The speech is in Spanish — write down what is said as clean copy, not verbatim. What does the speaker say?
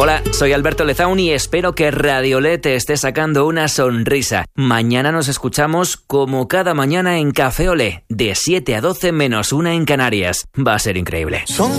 Hola, soy Alberto Lezaun y espero que Radiolé te esté sacando una sonrisa. Mañana nos escuchamos como cada mañana en Café Olé, de 7 a 12 menos 1 en Canarias. Va a ser increíble.